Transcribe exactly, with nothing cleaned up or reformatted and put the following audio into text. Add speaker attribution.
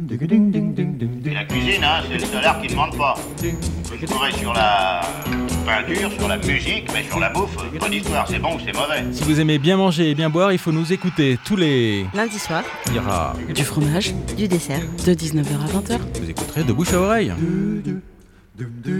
Speaker 1: Et la cuisine, hein, c'est le salaire qui ne manque pas. Je pourrais sur la peinture, sur la musique, mais sur la bouffe, pas d'histoire, c'est bon ou c'est mauvais.
Speaker 2: Si vous aimez bien manger et bien boire, il faut nous écouter tous les...
Speaker 3: Lundi soir,
Speaker 2: Il y aura...
Speaker 3: du fromage, du dessert, de dix-neuf heures à vingt heures.
Speaker 2: Vous écouterez de bouche à oreille.